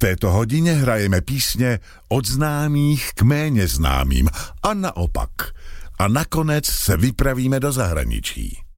této hodině hrajeme písně od známých k méně známým a naopak. A nakonec se vypravíme do zahraničí.